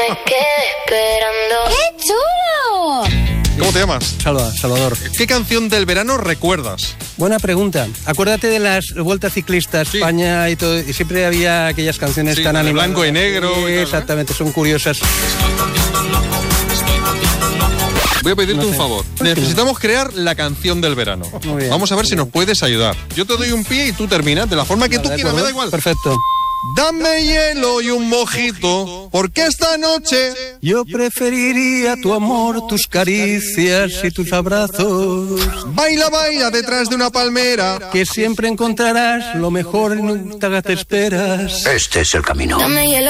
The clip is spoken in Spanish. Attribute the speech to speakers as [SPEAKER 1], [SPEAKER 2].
[SPEAKER 1] me quedé esperando. ¡Qué chulo!
[SPEAKER 2] ¿Cómo te llamas?
[SPEAKER 3] Salvador.
[SPEAKER 2] ¿Qué canción del verano recuerdas?
[SPEAKER 3] Buena pregunta. Acuérdate de las vueltas ciclistas,
[SPEAKER 2] Sí.
[SPEAKER 3] España y todo, y siempre había aquellas canciones
[SPEAKER 2] Sí,
[SPEAKER 3] tan
[SPEAKER 2] de
[SPEAKER 3] animadas.
[SPEAKER 2] blanco y negro y tal, ¿no?
[SPEAKER 3] Exactamente, son curiosas.
[SPEAKER 2] Voy a pedirte
[SPEAKER 3] No
[SPEAKER 2] un
[SPEAKER 3] sé.
[SPEAKER 2] favor. Necesitamos crear la canción del verano.
[SPEAKER 3] Muy bien.
[SPEAKER 2] Vamos a ver si nos puedes ayudar. Yo te doy un pie y tú terminas de la forma que tú
[SPEAKER 3] ¿De
[SPEAKER 2] quieras, me
[SPEAKER 3] acuerdo?
[SPEAKER 2] da igual.
[SPEAKER 3] Perfecto.
[SPEAKER 2] Dame hielo y un mojito, porque esta noche...
[SPEAKER 3] Yo preferiría tu amor, tus caricias y tus abrazos.
[SPEAKER 2] Baila, baila detrás de una palmera.
[SPEAKER 3] Que siempre encontrarás lo mejor y nunca te esperas.
[SPEAKER 4] Este es el camino.
[SPEAKER 1] Dame hielo.